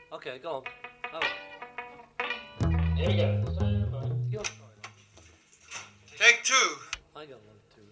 Okay, go on. Oh, Here we go. you Take two. I got one, two.